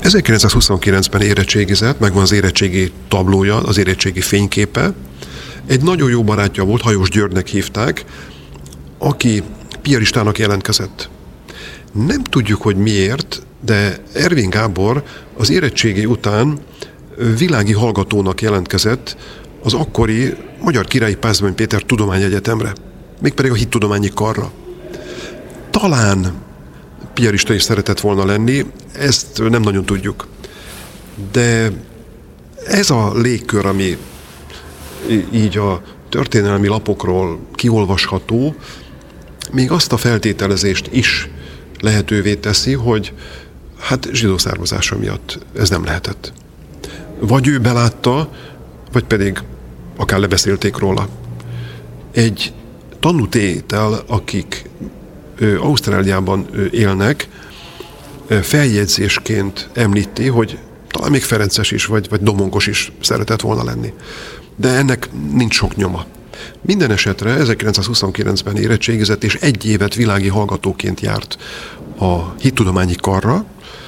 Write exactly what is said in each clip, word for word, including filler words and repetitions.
ezerkilencszázhuszonkilencben érettségizett, megvan az érettségi tablója, az érettségi fényképe. Egy nagyon jó barátja volt, Hajós Györgynek hívták, aki piaristának jelentkezett. Nem tudjuk, hogy miért, de Ervin Gábor az érettségi után világi hallgatónak jelentkezett az akkori Magyar Királyi Pázmány Péter Tudományegyetemre, mégpedig a hittudományi karra. Talán piarista is szeretett volna lenni, ezt nem nagyon tudjuk. De ez a légkör, ami így a történelmi lapokról kiolvasható, még azt a feltételezést is lehetővé teszi, hogy hát zsidó származása miatt ez nem lehetett. Vagy ő belátta, vagy pedig akár lebeszélték róla. Egy tanútétel, akik ö, Ausztráliában ö, élnek, ö, feljegyzésként említi, hogy talán még ferences is, vagy, vagy domongos is szeretett volna lenni. De ennek nincs sok nyoma. Minden esetre ezerkilencszázhuszonkilencben érettségizett, és egy évet világi hallgatóként járt a hittudományi karra.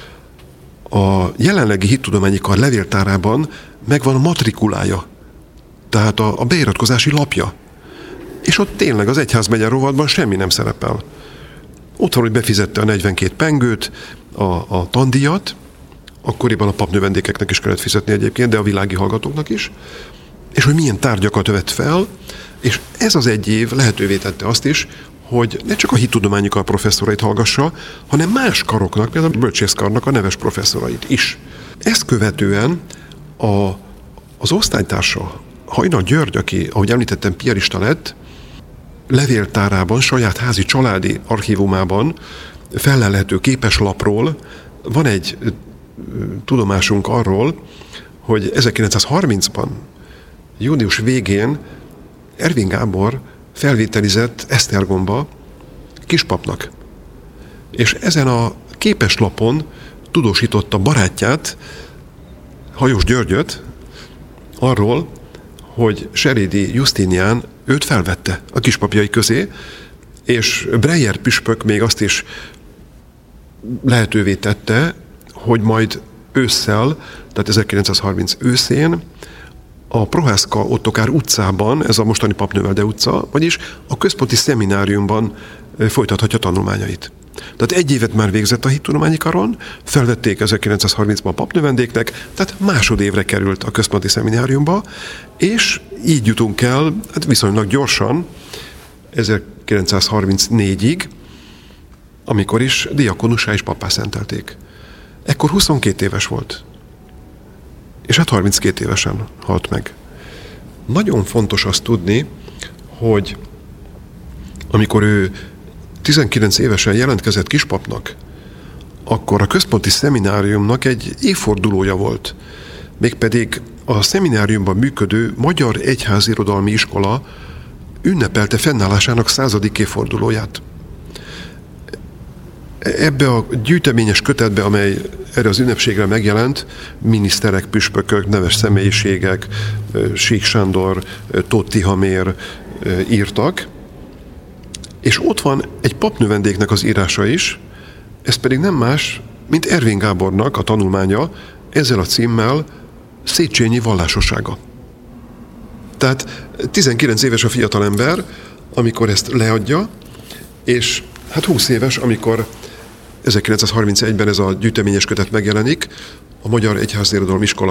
A jelenlegi hittudományi kar levéltárában megvan a matrikulája, tehát a, a beiratkozási lapja. És ott tényleg az egyházmegye rovatban semmi nem szerepel. Ott van, hogy befizette a negyvenkét pengőt, a, a tandíjat, akkoriban a papnövendékeknek is kellett fizetni egyébként, de a világi hallgatóknak is, és hogy milyen tárgyakat vett fel, és ez az egy év lehetővé tette azt is, hogy ne csak a hittudományi kar professzorait hallgassa, hanem más karoknak, például a bölcsészkarnak a neves professzorait is. Ezt követően a, az osztálytársa, Hajna György, aki, ahogy említettem, piarista lett, levéltárában, saját házi családi archívumában fellelhető képeslapról van egy tudomásunk arról, hogy ezerkilencszázharmincban, június végén Ervin Gábor felvételizett Esztergomba kispapnak. És ezen a képeslapon tudósította barátját, Hajós Györgyöt arról, hogy Serédi Justinián őt felvette a kispapjai közé, és Breyer püspök még azt is lehetővé tette, hogy majd ősszel, tehát ezerkilencszázharminc őszén a Prohászka Ottokár utcában, ez a mostani Papnövelde utca, vagyis a központi szemináriumban folytathatja tanulmányait. Tehát egy évet már végzett a hittudományi karon, felvették ezerkilencszázharmincban a papnövendéknek, tehát másodévre került a központi szemináriumba, és így jutunk el hát viszonylag gyorsan ezerkilencszázharmincnégyig, amikor is diakonussá és pappá szentelték. Ekkor huszonkét éves volt. És hát harminckét évesen halt meg. Nagyon fontos azt tudni, hogy amikor ő tizenkilenc évesen jelentkezett kispapnak, akkor a központi szemináriumnak egy évfordulója volt. Mégpedig a szemináriumban működő Magyar Egyházirodalmi Iskola ünnepelte fennállásának századik évfordulóját. Ebbe a gyűjteményes kötetbe, amely erre az ünnepségre megjelent, miniszterek, püspökök, neves személyiségek, Sík Sándor, Tóth Tihamér írtak, és ott van egy papnövendéknek az írása is, ez pedig nem más, mint Ervin Gábornak a tanulmánya, ezzel a címmel Széchenyi vallásossága. Tehát tizenkilenc éves a fiatalember, amikor ezt leadja, és hát húsz éves, amikor ezerkilencszázharmincegyben ez a gyűjteményes kötet megjelenik, a Magyar Egyházirodalmi Iskola